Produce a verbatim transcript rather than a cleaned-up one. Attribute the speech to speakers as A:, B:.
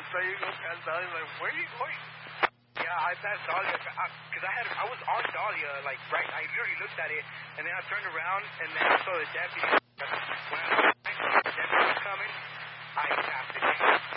A: saw you go past Dahlia, like, where are you going?
B: Yeah, I passed Dahlia, because I, I had, I was on Dahlia, like, right, I literally looked at it, and then I turned around, and then I saw the deputy. When I